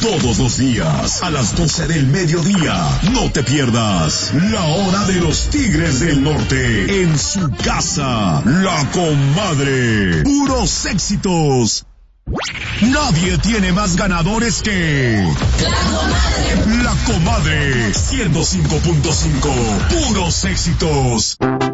Todos los días, a las 12 del mediodía, no te pierdas La Hora de los Tigres del Norte, en su casa, La Comadre. Puros éxitos. Nadie tiene más ganadores que La Comadre 105.5. Puros éxitos.